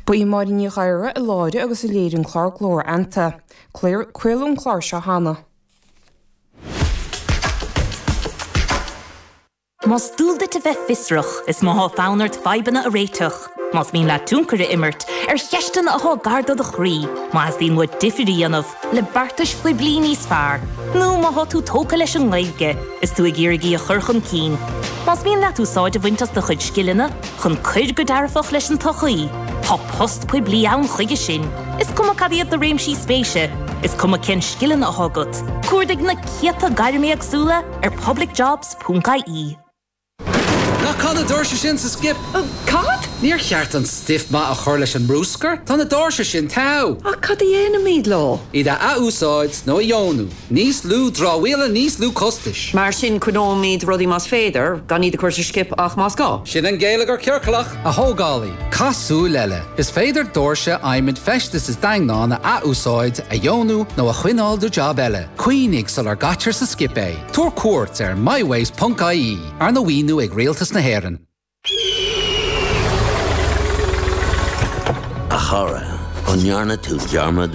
Ba í mar ní ghaire I láide agus I léirin chlár glór anta. Cuilún chlár se hana. Mas dúlda te bheith fisrach is má fánart feibanna a réiteach. Mas mín le túncar immert cheistan a garda a chrí, mas dín mu difirí anmh le bartas faoi bli níos fearr. Nó má tú tóca leis an gaige, is tú a ggéirigí a churchan cín. Mas mín le tú sáide bhaintas do chuid scilina, chun chuid go darfach leis an tochaí. Tá post faoi bli ann chuige sin. Is cuma cadíad do réimsí spéise, is cuma cin scilin a hágat. Cuairdig na ciata gairimí agsúla publicjobs.ie. Na cad a dúirse sin sa skip. Cad? Níor cheart an stiff ma a chur leis an brúscar, tá na dúirse sin tau. Cad I dhéana míad lá? Iad a úsáid nó a jónú. Níos lú dráhhuiile níos lú costais. Mar sin chunómíad rudí más féidir, gan iad a chuirse skip ach más gá. Sin an géalagar cearcalach a hógálaí. Casú leile. Is féidir dúirse aimid festas is daingná a úsáid a jónú nó a chuineáil do job eile. Cuoinig sal ar gatir sa skip é. Tuair cuairt ar myways.ie ar na bhíonú ag réaltas na hÉireann. A chora, an nearna tú dearmad